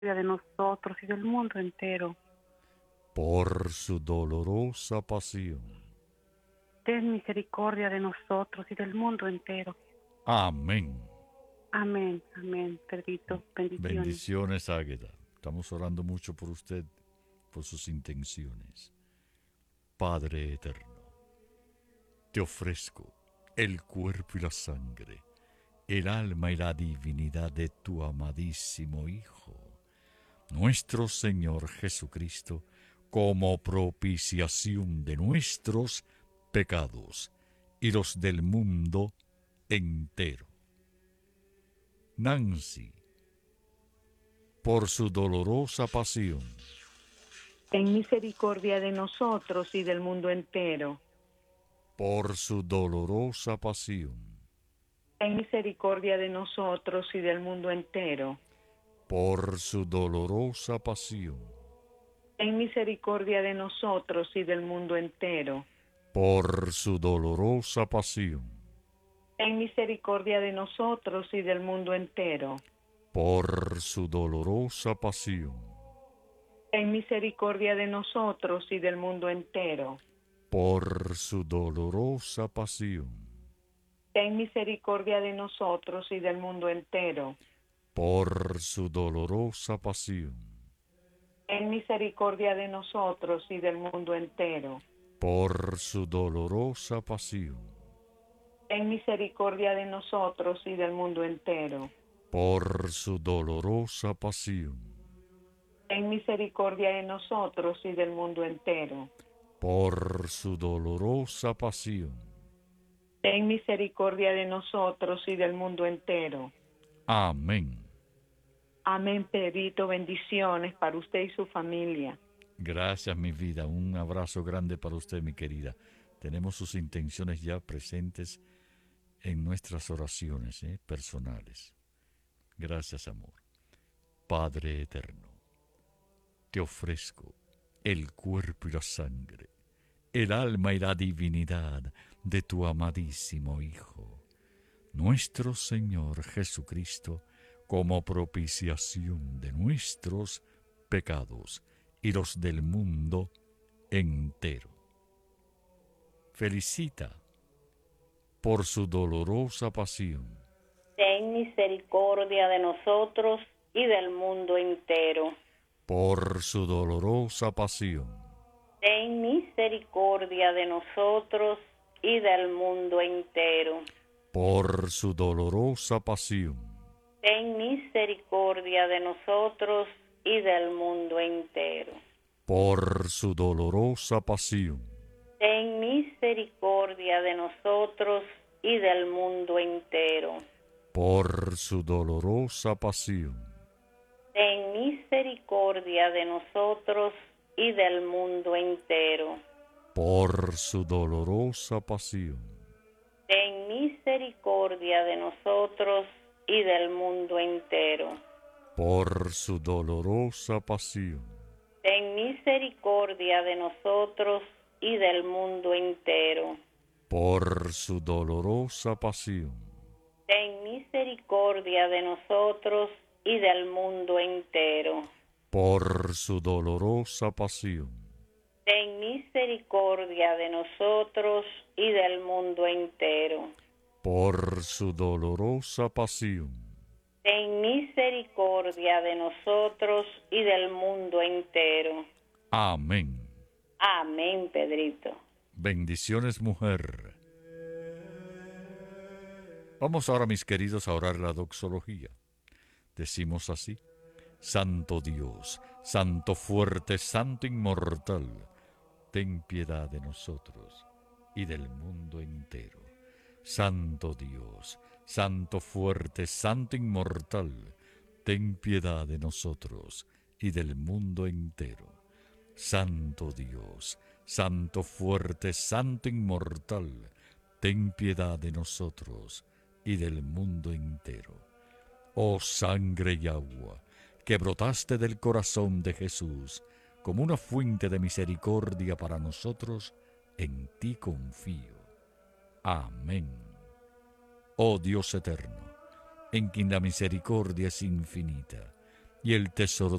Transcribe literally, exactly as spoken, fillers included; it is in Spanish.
de nosotros y del mundo entero. Por su dolorosa pasión. Ten misericordia de nosotros y del mundo entero. Amén. Amén, amén, Pedrito. Bendiciones. Bendiciones, Águeda. Estamos orando mucho por usted, por sus intenciones. Padre eterno, te ofrezco el cuerpo y la sangre, el alma y la divinidad de tu amadísimo Hijo, nuestro Señor Jesucristo, como propiciación de nuestros pecados y los del mundo entero. Nancy, por su dolorosa pasión. Ten misericordia de nosotros y del mundo entero. Por su dolorosa pasión. Ten misericordia de nosotros y del mundo entero. Por su dolorosa pasión. Ten misericordia de nosotros y del mundo entero. Por su dolorosa pasión. Ten misericordia de nosotros y del mundo entero. Por su dolorosa pasión. Ten misericordia de nosotros y del mundo entero. Por su dolorosa pasión. Ten misericordia de nosotros y del mundo entero. Por su dolorosa pasión. Ten misericordia de nosotros y del mundo entero. Por su dolorosa pasión. Ten misericordia de nosotros y del mundo entero. Por su dolorosa pasión. Ten misericordia de nosotros y del mundo entero. Por su dolorosa pasión. Ten misericordia de nosotros y del mundo entero. Amén. Amén, Pedrito. Bendiciones para usted y su familia. Gracias, mi vida. Un abrazo grande para usted, mi querida. Tenemos sus intenciones ya presentes en nuestras oraciones ¿eh? personales. Gracias, amor. Padre eterno, te ofrezco el cuerpo y la sangre, el alma y la divinidad de tu amadísimo Hijo, nuestro Señor Jesucristo, como propiciación de nuestros pecados y los del mundo entero. Felicita por su dolorosa pasión. Ten misericordia de nosotros y del mundo entero. Por su dolorosa pasión. Ten misericordia de nosotros y del mundo entero. Por su dolorosa pasión. Ten misericordia de nosotros y del mundo entero. Por su dolorosa pasión. Ten misericordia de nosotros y del mundo entero. Por su dolorosa pasión. Ten misericordia de nosotros y del mundo entero. Por su dolorosa pasión. Ten misericordia de nosotros y del mundo entero. Por su dolorosa pasión. Ten misericordia de nosotros y del mundo entero. Por su dolorosa pasión. Ten misericordia de nosotros y del mundo entero. Por su dolorosa pasión. Ten misericordia de nosotros y del mundo entero. Por su dolorosa pasión. Ten misericordia de nosotros y del mundo entero. Amén. Amén, Pedrito. Bendiciones, mujer. Vamos ahora, mis queridos, a orar la doxología. Decimos así: Santo Dios, Santo fuerte, Santo inmortal, ten piedad de nosotros y del mundo entero. Santo Dios, Santo fuerte, Santo inmortal, ten piedad de nosotros y del mundo entero. Santo Dios, Santo fuerte, Santo inmortal, ten piedad de nosotros y del mundo entero. Oh sangre y agua, que brotaste del corazón de Jesús como una fuente de misericordia para nosotros, en ti confío. Amén. Oh Dios eterno, en quien la misericordia es infinita, y el tesoro